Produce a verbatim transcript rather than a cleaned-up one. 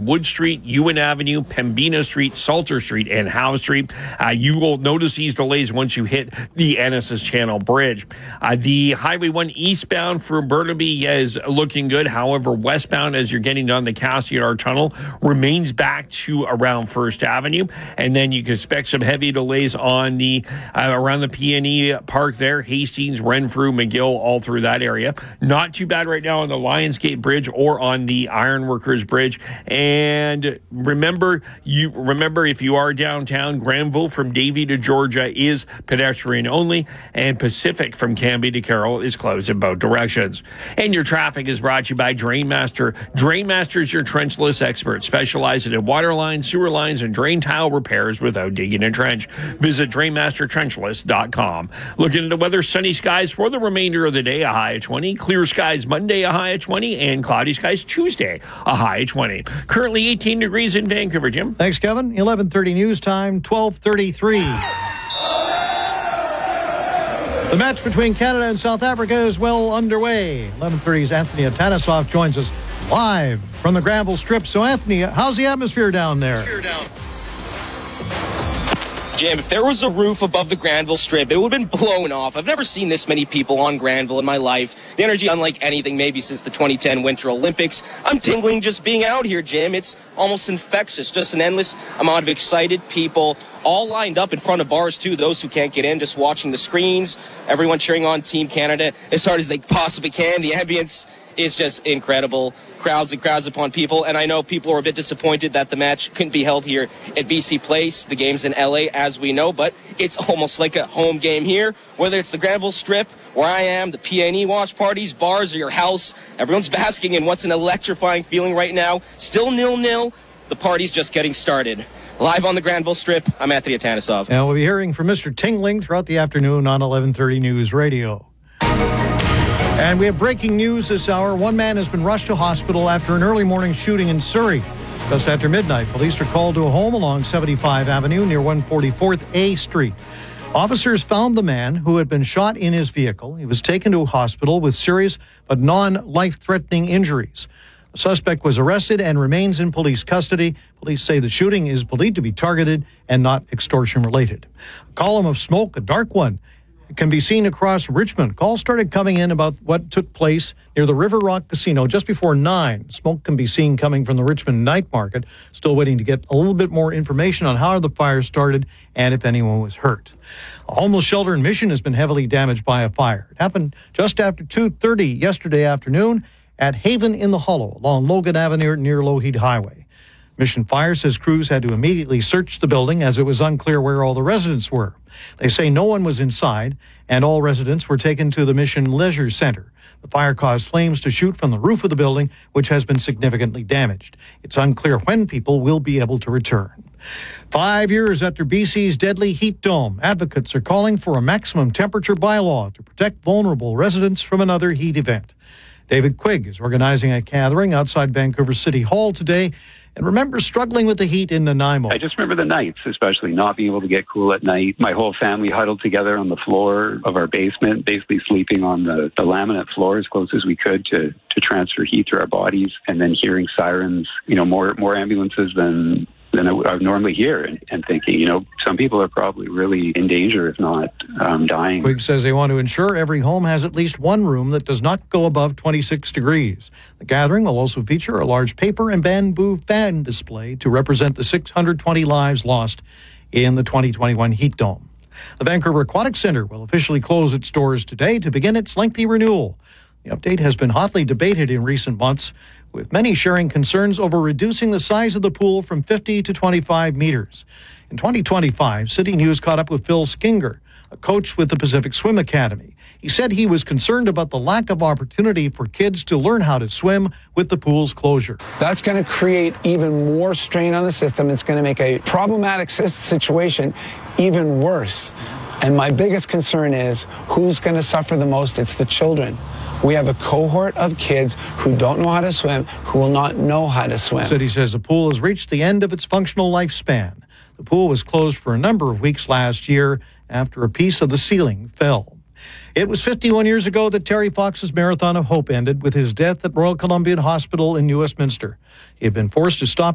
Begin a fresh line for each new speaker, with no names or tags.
Wood Street, Ewan Avenue, Pembina Street, Salter Street, and Howe Street. Uh, you will notice these delays once you hit the Ennis Channel Bridge. Uh, the Highway one eastbound for Burnaby is looking good. However, westbound as you're getting down the Cassiar Tunnel remains back to around First Avenue. And then you can expect some heavy delays on the uh, around the P and E Park there, Hastings, Renfrew, McGill, all through that area. Not too bad right now on the Lionsgate Bridge or on the Ironworkers Bridge. And remember, you remember if you are downtown, Granville from Davie to Georgia is pedestrian only, and Pacific from Cambie to Carroll is closed in both directions. And your traffic is brought to you by Drainmaster. Drainmaster is your trenchless expert, specializing in water lines, sewer lines, and drain tile repairs without digging a trench. Visit drainmaster trenchless dot com. Looking at the weather, sunny skies for the remainder of the day, a high of twenty. Clear skies Monday, a high of twenty. And cloudy skies Tuesday, a high of twenty. Currently eighteen degrees in Vancouver, Jim.
Thanks, Kevin. eleven thirty news time, twelve thirty-three. The match between Canada and South Africa is well underway. eleven thirty's Anthony Atanesov joins us live from the Granville Strip. So, Anthony, how's the atmosphere down there?
Jim, if there was a roof above the Granville Strip, it would have been blown off. I've never seen this many people on Granville in my life. The energy unlike anything maybe since the twenty ten Winter Olympics. I'm tingling just being out here, Jim. It's almost infectious. Just an endless amount of excited people, all lined up in front of bars, too. Those who can't get in, just watching the screens. Everyone cheering on Team Canada as hard as they possibly can. The ambience is just incredible. Crowds and crowds upon people, and I know people are a bit disappointed that the match couldn't be held here at B C Place. The game's in L A, as we know, but it's almost like a home game here. Whether it's the Granville Strip, where I am, the P and E watch parties, bars, or your house, everyone's basking in what's an electrifying feeling right now. Still nil-nil. The party's just getting started. Live on the Granville Strip, I'm Anthony Atanesov.
And we'll be hearing from Mister Tingling throughout the afternoon on eleven thirty News Radio. And we have breaking news this hour. One man has been rushed to hospital after an early morning shooting in Surrey. Just after midnight, police are called to a home along seventy-five Avenue near one forty-fourth A Street. Officers found the man who had been shot in his vehicle. He was taken to a hospital with serious but non-life-threatening injuries. The suspect was arrested and remains in police custody. Police say the shooting is believed to be targeted and not extortion-related. A column of smoke, a dark one, can be seen across Richmond. Calls started coming in about what took place near the River Rock Casino just before nine. Smoke can be seen coming from the Richmond Night Market. Still waiting to get a little bit more information on how the fire started and if anyone was hurt. A homeless shelter in Mission has been heavily damaged by a fire. It happened just after two thirty yesterday afternoon at Haven in the Hollow along Logan Avenue near Lougheed Highway. Mission Fire says crews had to immediately search the building as it was unclear where all the residents were. They say no one was inside, and all residents were taken to the Mission Leisure Center. The fire caused flames to shoot from the roof of the building, which has been significantly damaged. It's unclear when people will be able to return. Five years after B C's deadly heat dome, advocates are calling for a maximum temperature bylaw to protect vulnerable residents from another heat event. David Quigg is organizing a gathering outside Vancouver City Hall today and remember struggling with the heat in Nanaimo.
I just remember the nights, especially not being able to get cool at night. My whole family huddled together on the floor of our basement, basically sleeping on the, the laminate floor as close as we could to, to transfer heat to our bodies, and then hearing sirens, you know, more more ambulances than than I would normally hear, and, and thinking, you know, some people are probably really in danger, if not um, dying.
Quigg says they want to ensure every home has at least one room that does not go above twenty-six degrees. The gathering will also feature a large paper and bamboo fan display to represent the six hundred twenty lives lost in the twenty twenty-one heat dome. The Vancouver Aquatic Centre will officially close its doors today to begin its lengthy renewal. The update has been hotly debated in recent months, with many sharing concerns over reducing the size of the pool from fifty to twenty-five meters. In twenty twenty-five, City News caught up with Phil Skinger, a coach with the Pacific Swim Academy. He said he was concerned about the lack of opportunity for kids to learn how to swim with the pool's closure.
That's going to create even more strain on the system. It's going to make a problematic situation even worse. And my biggest concern is who's going to suffer the most? It's the children. We have a cohort of kids who don't know how to swim, who will not know how to swim.
The city says the pool has reached the end of its functional lifespan. The pool was closed for a number of weeks last year after a piece of the ceiling fell. It was fifty-one years ago that Terry Fox's Marathon of Hope ended with his death at Royal Columbian Hospital in New Westminster. He had been forced to stop